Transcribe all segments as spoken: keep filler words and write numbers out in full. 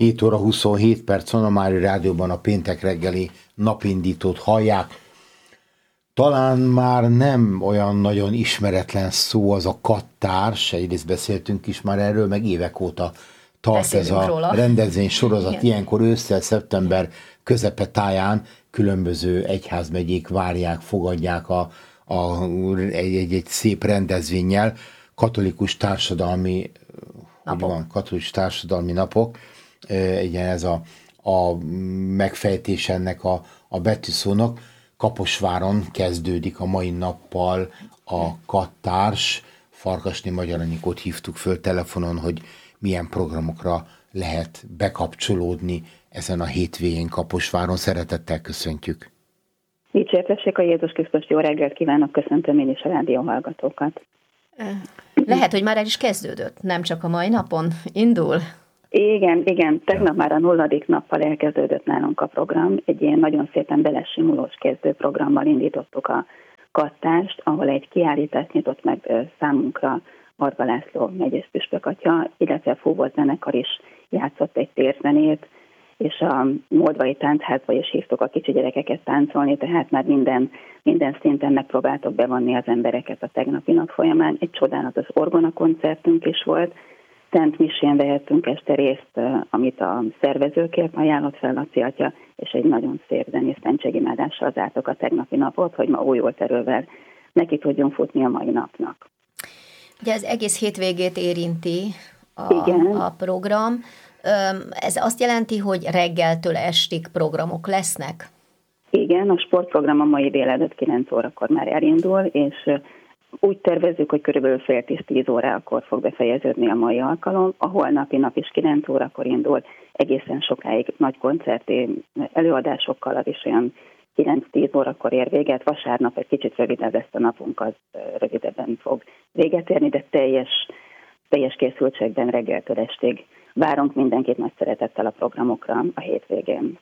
hét óra huszonhét perc van, a Mária Rádióban a péntek reggeli napindítót hallják. Talán már nem olyan nagyon ismeretlen szó az a kattárs, egyrészt beszéltünk is már erről, meg évek óta tart Beszélünk ez a róla. rendezvény sorozat. Igen. Ilyenkor ősszel, szeptember közepe táján különböző egyházmegyék várják, fogadják a, a, egy, egy, egy szép rendezvénnyel. Katolikus társadalmi napok. Van, katolikus társadalmi napok. Igen, ez a, a megfejtés ennek a, a betűszónak. Kaposváron kezdődik a mai nappal a kattárs. Farkasné Magyar Anikót hívtuk föl telefonon, hogy milyen programokra lehet bekapcsolódni ezen a hétvégén Kaposváron. Szeretettel köszöntjük. Dicsértessék a Jézus Krisztus, jó reggelt kívánok, köszöntöm én is a rádió hallgatókat. Lehet, hogy már el is kezdődött, nem csak a mai napon indul? Igen, igen, tegnap már a nulladik nappal elkezdődött nálunk a program. Egy ilyen nagyon szépen belesimulós kezdőprogrammal indítottuk a kattást, ahol egy kiállítást nyitott meg számunkra Varga László megyész püspök atya, illetve fúvós zenekar is játszott egy térzenét, és a Moldvai Táncházba is hívtuk a kicsi gyerekeket táncolni, tehát már minden, minden szinten megpróbáltok bevonni az embereket a tegnapi nap folyamán. Egy csodálatos orgona koncertünk is volt, Szent Misén vehettünk este részt, amit a szervezőkért ajánlott fel Laci atya, és egy nagyon szép zenész szentségimádással zártok a tegnapi napot, hogy ma új volt erővel neki tudjon futni a mai napnak. Ugye az egész hétvégét érinti a, a program. Ez azt jelenti, hogy reggeltől estig programok lesznek? Igen, a sportprogram a mai délelőtt kilenc órakor már elindul, és úgy tervezzük, hogy körülbelül fél tíz-tíz órakor fog befejeződni a mai alkalom. A holnapi nap is kilenc órakor indul, egészen sokáig nagy koncerti előadásokkal, az is olyan kilenc-tíz órakor ér véget. Vasárnap egy kicsit rövidebb ezt a napunk, az rövidebben fog véget érni, de teljes, teljes készültségben reggeltől estig várunk mindenkit nagy szeretettel a programokra a hétvégén.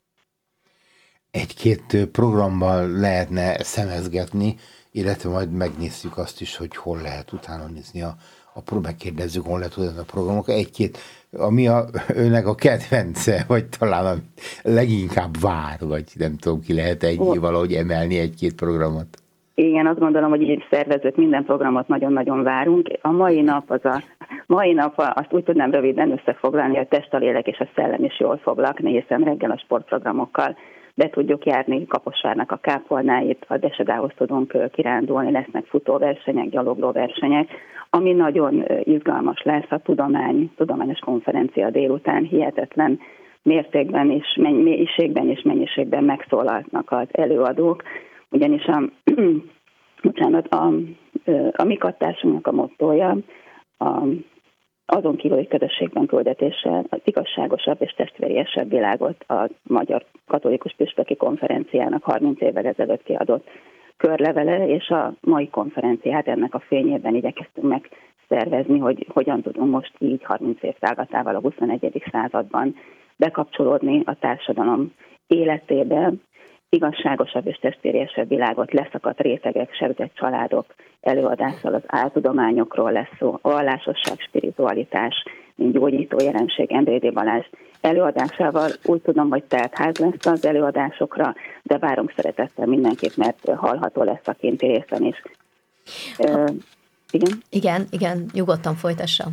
Egy-két programban lehetne szemezgetni, illetve majd megnézzük azt is, hogy hol lehet utána nézni a, a megkérdezzük, hol lehet utána a programok. Egy-két, ami a, önnek a kedvence, vagy talán a leginkább vár, vagy nem tudom, ki lehet egy valahogy emelni egy-két programot. Igen, azt gondolom, hogy így szervezők minden programot nagyon-nagyon várunk. A mai nap, az a mai nap, azt úgy tudnám röviden összefoglalni, hogy a test, a lélek és a szellem is jól fog lakni, hiszen reggel a sportprogramokkal be tudjuk járni Kaposvárnak a kápolnáit, a Desedához tudunk kirándulni, lesznek futóversenyek, gyaloglóversenyek, ami nagyon izgalmas lesz, a tudomány, tudományos konferencia délután hihetetlen mértékben és mélységben és mennyiségben megszólaltnak az előadók, ugyanis a, bocsánat, a, a mi kattásunknak a mottója a azon kívüli közösségben küldetéssel az igazságosabb és testvériesebb világot a Magyar Katolikus Püspöki Konferenciának harminc évvel ezelőtt kiadott körlevele, és a mai konferenciát ennek a fényében igyekeztünk megszervezni, hogy hogyan tudunk most így harminc év távlatával a huszonegyedik században bekapcsolódni a társadalom életébe, igazságosabb és testvériesebb világot, leszakadt rétegek, sebzett családok előadással az áltudományokról lesz szó, a vallásosság, spiritualitás, mint gyógyító jelenség, Endrédi Balázs előadásával. Úgy tudom, hogy teltház lesz az előadásokra, de várunk szeretettel mindenkit, mert hallható lesz a kinti részen is. Uh, igen? Igen, igen, nyugodtan folytassa.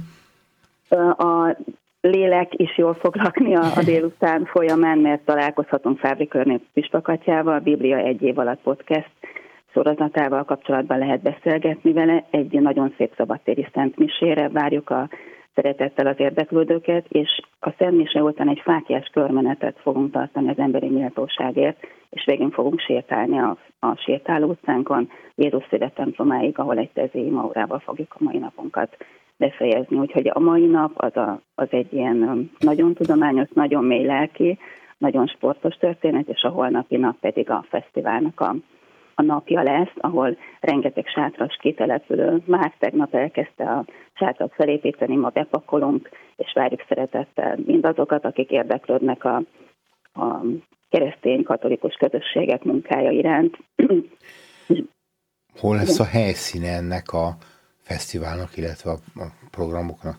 A lélek is jól fog lakni a, a délután folyamán, mert találkozhatunk Fábri Körné püspök atyával, a Biblia egy év alatt podcast sorozatával kapcsolatban lehet beszélgetni vele. Egy nagyon szép szabadtéri szentmisére várjuk a szeretettel az érdeklődőket, és a szentmise után egy fáklyás körmenetet fogunk tartani az emberi méltóságért, és végén fogunk sétálni a, a sétáló utcánkon Jézus Szíve templomáig, ahol egy tezi imaórával fogjuk a mai napunkat befejezni. Úgyhogy a mai nap az, a, az egy ilyen nagyon tudományos, nagyon mély lelki, nagyon sportos történet, és a holnapi nap pedig a fesztiválnak a, a napja lesz, ahol rengeteg sátras kitelepülő. Már tegnap elkezdte a sátrat felépíteni, ma bepakolunk, és várjuk szeretettel mindazokat, akik érdeklődnek a, a keresztény katolikus közösségek munkája iránt. Hol lesz a helyszíne ennek a fesztiválnak, illetve a programoknak?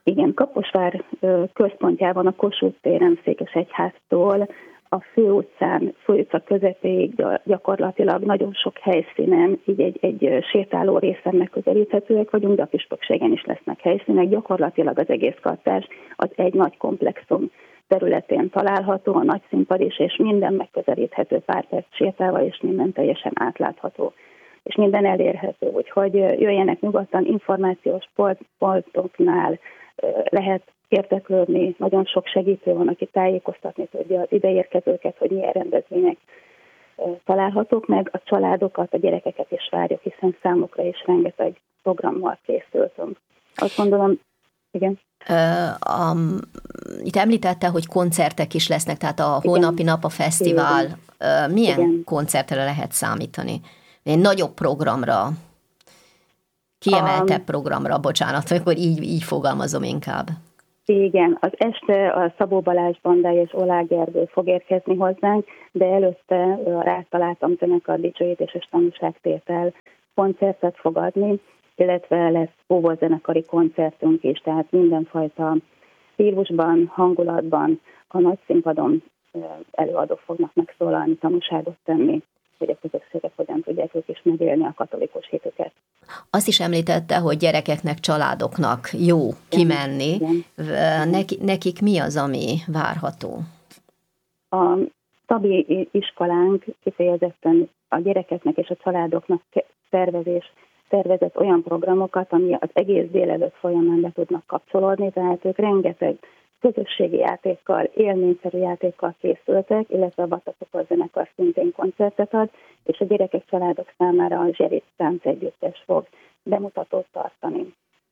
Igen, Kaposvár központjában, a Kossuth téren Székesegyháztól a főutcán, főutca közepéig gyakorlatilag nagyon sok helyszínen, így egy, egy sétáló részen megközelíthetőek vagyunk, de a püspökségen is lesznek helyszínek. Gyakorlatilag az egész kattás az egy nagy komplexum területén található, a nagy színpad is, és minden megközelíthető pár perc sétálva, és minden teljesen átlátható, és minden elérhető. Úgyhogy jöjjenek nyugodtan, információs pontoknál lehet érdeklődni, nagyon sok segítő van, aki tájékoztatni tudja az ideérkezőket, hogy milyen rendezvények találhatók meg, a családokat, a gyerekeket is várjuk, hiszen számukra is rengeteg programmal készültünk. Azt gondolom, igen. Uh, um, itt említette, hogy koncertek is lesznek, tehát a igen. Holnapi nap, a fesztivál. Uh, milyen igen. koncertre lehet számítani? Egy nagyobb programra, kiemeltebb um, programra, bocsánat, akkor így, így fogalmazom inkább. Igen, az este a Szabó Balázs bandája és Oláh Gergő fog érkezni hozzánk, de előtte a Rátaláltam zenekar dicsőítés és tanúságtétel koncertet fog adni, illetve lesz óvózenekari koncertünk is, tehát mindenfajta stílusban, hangulatban a nagy színpadon előadók fognak megszólalni, tanúságot tenni, hogy a közösségek hogyan tudják ők is megélni a katolikus hitüket. Azt is említette, hogy gyerekeknek, családoknak jó kimenni. Igen. Neki, nekik mi az, ami várható? A Tabi iskolánk kifejezetten a gyerekeknek és a családoknak szervezés, szervezett olyan programokat, ami az egész délelőtt folyamán be tudnak kapcsolódni, tehát ők rengeteg közösségi játékkal, élményszerű játékkal készültek, illetve a Vataszokor zenekar szintén koncertet ad, és a gyerekek családok számára a Zserit Tánc Együttes fog bemutatót tartani.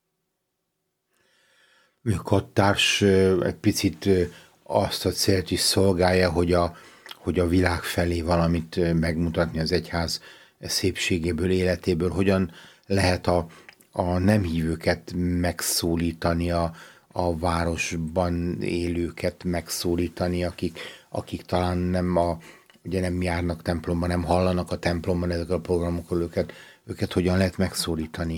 A kattárs egy picit azt a célt is szolgálja, hogy a, hogy a világ felé valamit megmutatni az egyház szépségéből, életéből, hogyan lehet a, a nem hívőket megszólítani, a, a városban élőket megszólítani, akik, akik talán nem, a, ugye nem járnak templomban, nem hallanak a templomban ezek a programokról, őket, őket hogyan lehet megszólítani?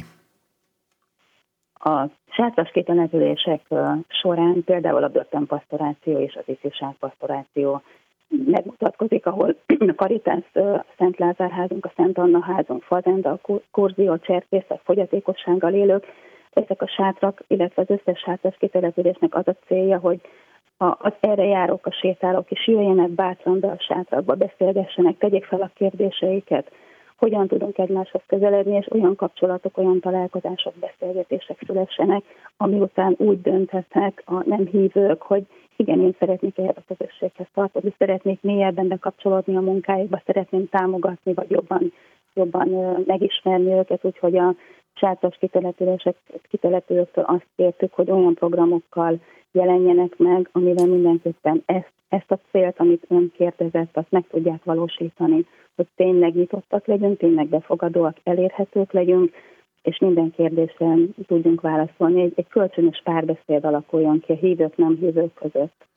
A sátras kitelepülések során például a börtönpastoráció és az ifjúságpastoráció megmutatkozik, ahol a Caritas Szent Lázár házunk, a Szent Anna házunk, Fazenda, a Kurzió, cserkészek, fogyatékossággal élők, ezek a sátrak, illetve az összes sátras kitelepülésnek az a célja, hogy az erre járók, a sétálók is jöjjenek bátran be a sátrakba, beszélgessenek, tegyék fel a kérdéseiket, hogyan tudunk egymáshoz közeledni, és olyan kapcsolatok, olyan találkozások, beszélgetések szülessenek, ami után úgy dönthetnek a nem hívők, hogy igen, én szeretnék ehhez a közösséghez tartozni, szeretnék mélyebben bekapcsolódni a munkájukba, szeretném támogatni, vagy jobban, jobban megismerni őket, úgyhogy a sátras kitelepülések, kitelepülőktől azt kértük, hogy olyan programokkal jelenjenek meg, amivel mindenképpen ezt, ezt a célt, amit ön kérdezett, azt meg tudják valósítani, hogy tényleg nyitottak legyünk, tényleg befogadóak, elérhetők legyünk, és minden kérdésre tudjunk válaszolni. Egy, egy kölcsönös párbeszéd alakuljon ki a hívők, nem hívők között.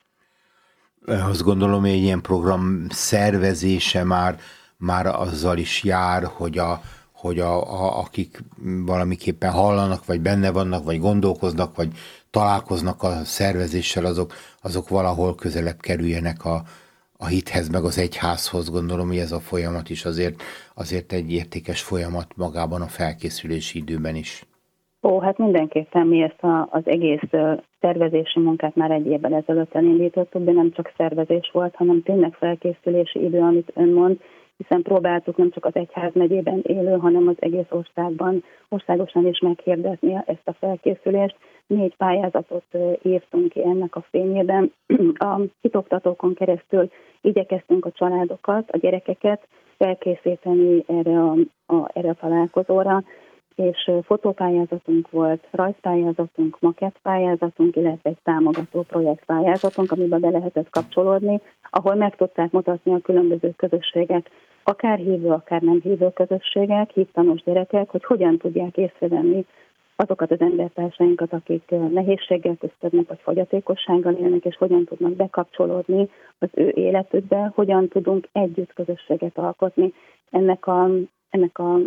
Azt gondolom, hogy egy ilyen program szervezése már, már azzal is jár, hogy, a, hogy a, a, akik valamiképpen hallanak, vagy benne vannak, vagy gondolkoznak, vagy találkoznak a szervezéssel, azok, azok valahol közelebb kerüljenek a, a hithez, meg az egyházhoz. Gondolom, hogy ez a folyamat is azért, azért egy értékes folyamat magában a felkészülési időben is. Ó, hát mindenképpen mi ezt a, az egész szervezési munkát már egy évvel ezelőtt elindítottuk, de nem csak szervezés volt, hanem tényleg felkészülési idő, amit ön mond, hiszen próbáltuk nem csak az egyházmegyében élő, hanem az egész országban, országosan is meghirdetni ezt a felkészülést. Négy pályázatot írtunk ki ennek a fényében. A hitoktatókon keresztül igyekeztünk a családokat, a gyerekeket felkészíteni erre a, a, erre a találkozóra, és fotópályázatunk volt, rajzpályázatunk, makettpályázatunk, illetve egy támogató projektpályázatunk, amiben be lehetett kapcsolódni, ahol meg tudták mutatni a különböző közösségek, akár hívő, akár nem hívő közösségek, hívtanús gyerekek, hogy hogyan tudják észrevenni azokat az embertársainkat, akik nehézséggel küzdködnek, vagy fogyatékossággal élnek, és hogyan tudnak bekapcsolódni az ő életükbe, hogyan tudunk együtt közösséget alkotni. Ennek a, ennek a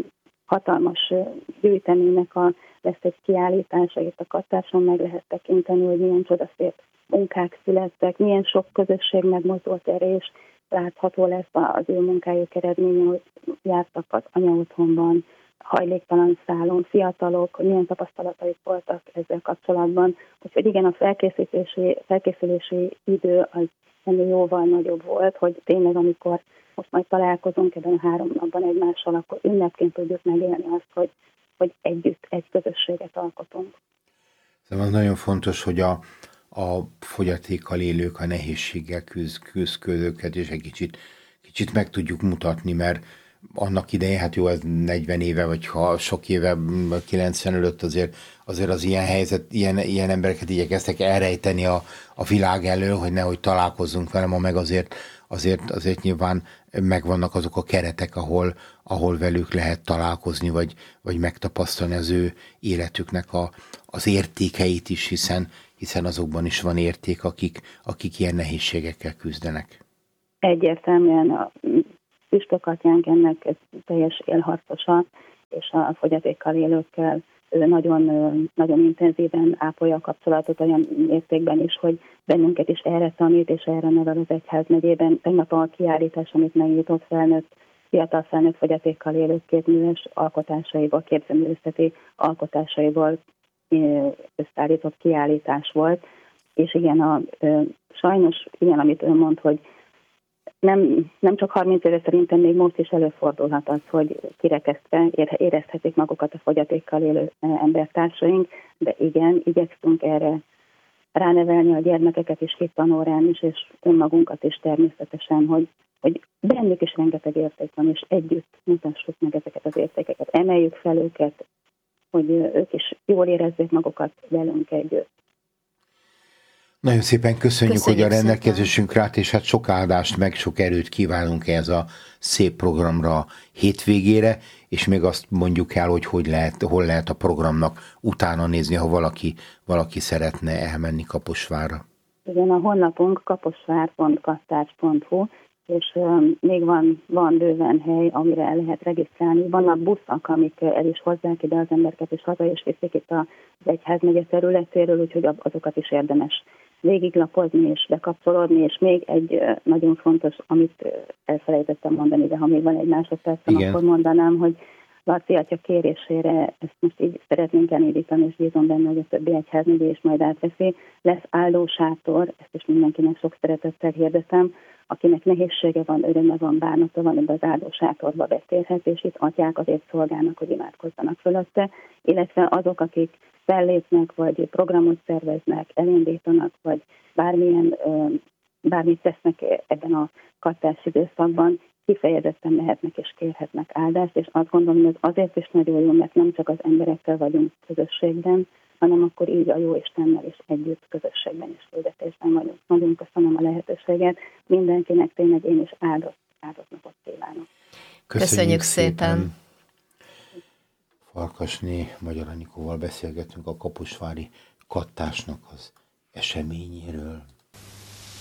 hatalmas gyűjteménynek a, lesz egy kiállítása, itt a Kattáson meg lehet tekinteni, hogy milyen csodaszép munkák születtek, milyen sok közösség megmozdult erre, és látható lesz az ő munkájuk eredménye, hogy jártak az anyaotthonban, hajléktalan szálon, fiatalok, milyen tapasztalataik voltak ezzel kapcsolatban. Úgyhogy igen, a felkészítési, felkészülési idő az ennél jóval nagyobb volt, hogy tényleg amikor most majd találkozunk ebben a három napban egymással, akkor ünnepként tudjuk megélni azt, hogy, hogy együtt egy közösséget alkotunk. Szóval nagyon fontos, hogy a, a fogyatékkal élők, a nehézséggel küzd, küzdködőket, és egy kicsit, kicsit meg tudjuk mutatni, mert annak idején, hát jó, ez negyven éve, vagy ha sok éve, kilencven előtt azért, azért az ilyen helyzet, ilyen, ilyen embereket igyekeztek elrejteni a, a világ elő, hogy nehogy találkozzunk velem, ma meg azért, azért, azért nyilván megvannak azok a keretek, ahol, ahol velük lehet találkozni, vagy, vagy megtapasztalni az ő életüknek a, az értékeit is, hiszen, hiszen azokban is van érték, akik, akik ilyen nehézségekkel küzdenek. Egyértelműen a püspökatyánk ennek teljes élharcosa, és a fogyatékkal élőkkel ő nagyon, nagyon intenzíven ápolja a kapcsolatot olyan mértékben is, hogy bennünket is erre tanít, és erre nevel az egyházmegyében. Tegnap a kiállítás, amit megnyitott felnőtt, fiatal felnőtt fogyatékkal élők kézműves alkotásaiból, képzőművészeti alkotásaiból összeállított kiállítás volt, és igen, a, sajnos igen, amit ön mond, hogy Nem, nem csak harminc éve, szerintem még most is előfordulhat az, hogy kirekesztve érezhetik magukat a fogyatékkal élő embertársaink, de igen, igyekszünk erre ránevelni a gyermekeket is hét tanórán is, és önmagunkat is természetesen, hogy, hogy bennük is rengeteg érték van, és együtt mutassuk meg ezeket az értékeket, emeljük fel őket, hogy ők is jól érezzék magukat velünk együtt. Nagyon szépen köszönjük, Köszönjük hogy a rendelkezésünkre állt, és hát sok áldást, meg sok erőt kívánunk ez a szép programra hétvégére, és még azt mondjuk el, hogy, hogy lehet, hol lehet a programnak utána nézni, ha valaki, valaki szeretne elmenni Kaposvárra. Igen, a honlapunk kaposvár pont kattás pont hu, és um, még van, van bőven hely, amire el lehet regisztrálni. Vannak buszok, amik el is hozzák ide az embereket, és haza is viszik itt az egyházmegye területéről, úgyhogy azokat is érdemes végiglapozni és bekapcsolódni, és még egy nagyon fontos, amit elfelejtettem mondani, de ha még van egy másodpercem, akkor mondanám, hogy Laci atya kérésére ezt most így szeretnénk elindítani, és bízom benne, hogy a többi egyházmegye is majd átveszi. Lesz áldósátor, ezt is mindenkinek sok szeretettel hirdetem, akinek nehézsége van, öröme van, bánata van, ebbe az áldósátorba beszélhet, és itt atyák azért szolgálnak, hogy imádkozzanak fölötte, illetve azok, akik fellépnek, vagy programot szerveznek, elindítanak, vagy bármilyen, bármit tesznek ebben a kattás időszakban, kifejezetten mehetnek és kérhetnek áldást, és azt gondolom, hogy ez azért is nagyon jó, mert nem csak az emberekkel vagyunk közösségben, hanem akkor így a jó Istennel is együtt közösségben és küldetésben vagyunk. Nagyon köszönöm a lehetőséget, mindenkinek tényleg én is áldott, áldott napot kívánok. Köszönjük, Köszönjük szépen! szépen. Farkasné Magyar Anikóval beszélgetünk a kaposvári kattásnak az eseményéről.